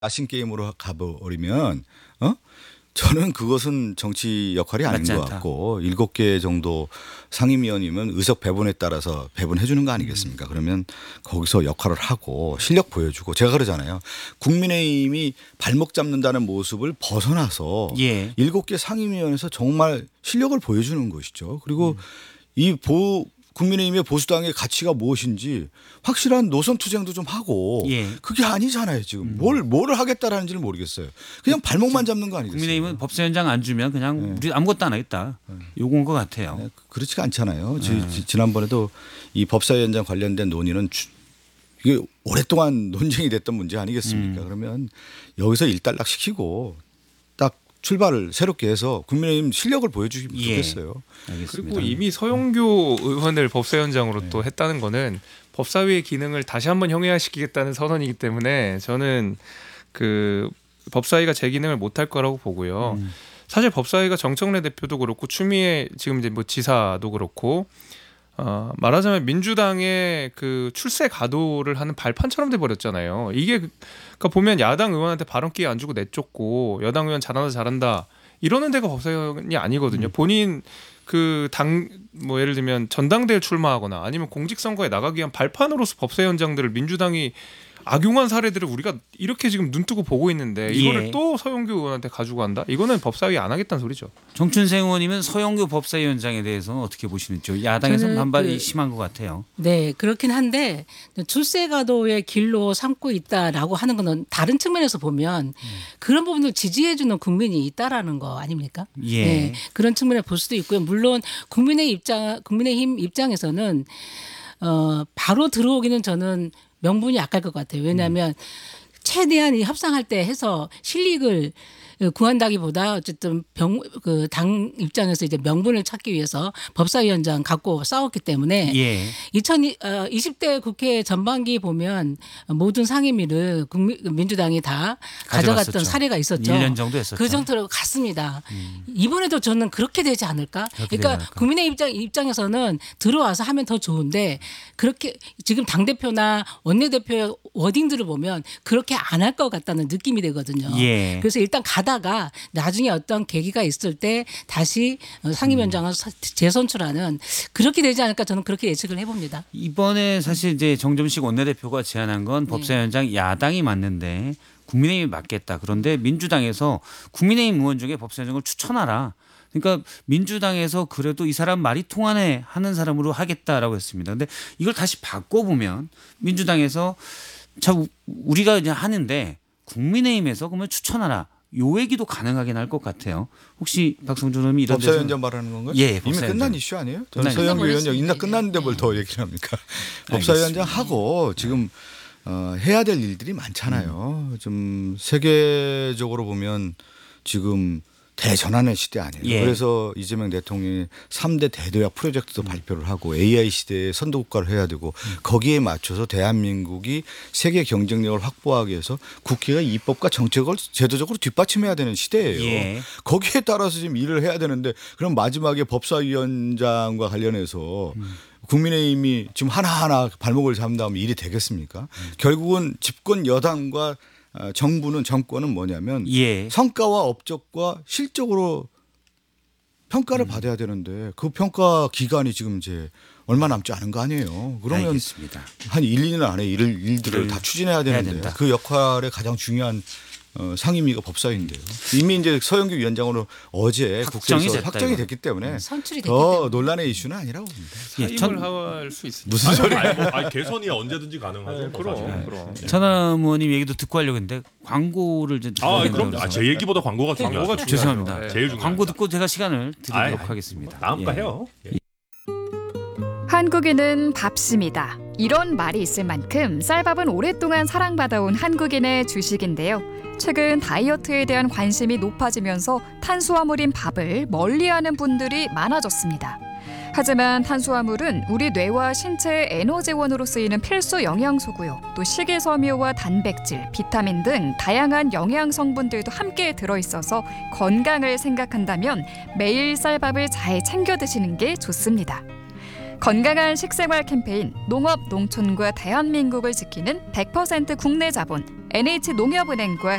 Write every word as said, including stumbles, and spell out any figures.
아신 게임으로 가버리면 어? 저는 그것은 정치 역할이 아닌 것 같고 일곱 개 정도 상임위원이면 의석 배분에 따라서 배분해 주는 거 아니겠습니까? 그러면 거기서 역할을 하고 실력 보여주고 제가 그러잖아요. 국민의힘이 발목 잡는다는 모습을 벗어나서 예. 일곱 개 상임위원회에서 정말 실력을 보여주는 것이죠. 그리고 음. 이 보 국민의힘의 보수당의 가치가 무엇인지 확실한 노선 투쟁도 좀 하고 예. 그게 아니잖아요. 지금 뭘 뭘 하겠다라는지를 모르겠어요. 그냥 발목만 잡는 거 아니겠어요? 국민의힘은 법사위원장 안 주면 그냥 네. 우리 아무것도 안 하겠다. 네. 요건 것 같아요. 네, 그렇지가 않잖아요. 네. 지, 지난번에도 이 법사위원장 관련된 논의는 주, 이게 오랫동안 논쟁이 됐던 문제 아니겠습니까? 음. 그러면 여기서 일단락 시키고 딱 출발을 새롭게 해서 국민의힘 실력을 보여주시면 예. 좋겠어요. 알겠습니다. 그리고 이미 서영교 의원을 법사위원장으로 네. 또 했다는 거는 법사위의 기능을 다시 한번 형해화시키겠다는 선언이기 때문에 저는 그 법사위가 제 기능을 못할 거라고 보고요. 음. 사실 법사위가 정청래 대표도 그렇고 추미애 지금 이제 뭐 지사도 그렇고 어, 말하자면 민주당의 그 출세 가도를 하는 발판처럼 돼 버렸잖아요. 이게 그러니까 보면 야당 의원한테 발언 기회 안 주고 내쫓고 여당 의원 잘한다 잘한다 이러는 데가 법사위원이 아니거든요. 음. 본인 그 당 뭐 예를 들면 전당대회 출마하거나 아니면 공직선거에 나가기 위한 발판으로서 법사위원장들을 민주당이 악용한 사례들을 우리가 이렇게 지금 눈뜨고 보고 있는데 이거를 예. 또 서영교 의원한테 가지고 간다? 이거는 법사위 안 하겠다는 소리죠. 정춘생 의원님은 서영교 법사위원장에 대해서는 어떻게 보시는지요? 야당에서 반발이 그, 심한 것 같아요. 네, 그렇긴 한데 출세가도의 길로 삼고 있다라고 하는 거는 다른 측면에서 보면 음. 그런 부분을 지지해 주는 국민이 있다라는 거 아닙니까? 예. 네, 그런 측면에 볼 수도 있고요. 물론 국민의 입장, 국민의힘 입장에서는 어, 바로 들어오기는 저는 명분이 약할 것 같아요. 왜냐하면 음. 최대한 이 협상할 때 해서 실익을 구한다기보다 어쨌든 병, 그 당 입장에서 이제 명분을 찾기 위해서 법사위원장 갖고 싸웠기 때문에 예. 이천이십 대 국회 전반기 보면 모든 상임위를 국민, 민주당이 다 가져갔던 가져갔었죠. 사례가 있었죠. 일 년 정도 했었죠. 그 정도로 갔습니다. 음. 이번에도 저는 그렇게 되지 않을까? 그러니까 되지 않을까? 국민의 입장, 입장에서는 들어와서 하면 더 좋은데 그렇게 지금 당대표나 원내대표의 워딩들을 보면 그렇게 안 할 것 같다는 느낌이 되거든요. 예. 그래서 일단 가다가 나중에 어떤 계기가 있을 때 다시 상임위원장을 음. 재선출하는 그렇게 되지 않을까 저는 그렇게 예측을 해봅니다. 이번에 사실 이제 정점식 원내대표가 제안한 건 법사위원장 네. 야당이 맞는데 국민의힘이 맞겠다. 그런데 민주당에서 국민의힘 의원 중에 법사위원장을 추천하라. 그러니까 민주당에서 그래도 이 사람 말이 통하네 하는 사람으로 하겠다라고 했습니다. 그런데 이걸 다시 바꿔보면 민주당에서 자 우리가 이제 하는데 국민의힘에서 그러면 추천하라. 요 얘기도 가능하긴 할 것 같아요. 혹시 박성준 의원이 이런 법사위원장 말하는 건가요? 예, 이미 끝난 이슈 아니에요? 저는 서영교 위원장 인사 끝났는데 뭘 더 얘기를 합니까? 법사위원장 하고 지금 어, 해야 될 일들이 많잖아요. 음. 좀 세계적으로 보면 지금 대전환의 시대 아니에요. 예. 그래서 이재명 대통령이 삼 대 대도약 프로젝트도 음. 발표를 하고 에이아이 시대에 선도국가를 해야 되고 음. 거기에 맞춰서 대한민국이 세계 경쟁력을 확보하기 위해서 국회가 입법과 정책을 제도적으로 뒷받침해야 되는 시대예요. 예. 거기에 따라서 지금 일을 해야 되는데 그럼 마지막에 법사위원장과 관련해서 음. 국민의힘이 지금 하나하나 발목을 잡는 다음에 일이 되겠습니까? 음. 결국은 집권 여당과 정부는 정권은 뭐냐면 예. 성과와 업적과 실적으로 평가를 음. 받아야 되는데 그 평가 기간이 지금 이제 얼마 남지 않은 거 아니에요. 그러면 알겠습니다. 한 일, 이 년 안에 일, 일들을 다 추진해야 되는데 그 역할의 가장 중요한 어, 상임위가 법사위인데요. 이미 이제 서영교 위원장으로 어제 확정이 국회에서 됐다, 확정이 이거. 됐기 때문에 선출이 더 논란의 이슈는 아니라고 봅니다. 사임을 전... 할 수 있습니다. 무슨 소리? 아니, 뭐, 아니, 개선이 언제든지 가능하죠. 네, 뭐 그럼. 사실. 그럼. 천암 의원님 얘기도 듣고 하려고 했는데 광고를 좀 아, 그럼 아, 제 얘기보다 광고가 중요하죠. 광고가 죄송합니다. 네. 제일 중요합니다. 광고 듣고 제가 시간을 드리도록 아이, 하겠습니다. 다음 거 예. 해요. 예. 한국인은 밥심이다. 이런 말이 있을 만큼 쌀밥은 오랫동안 사랑받아온 한국인의 주식인데요. 최근 다이어트에 대한 관심이 높아지면서 탄수화물인 밥을 멀리하는 분들이 많아졌습니다. 하지만 탄수화물은 우리 뇌와 신체의 에너지원으로 쓰이는 필수 영양소고요. 또 식이섬유와 단백질, 비타민 등 다양한 영양 성분들도 함께 들어있어서 건강을 생각한다면 매일 쌀밥을 잘 챙겨 드시는 게 좋습니다. 건강한 식생활 캠페인 농업 농촌과 대한민국을 지키는 백 퍼센트 국내 자본 엔에이치농협은행과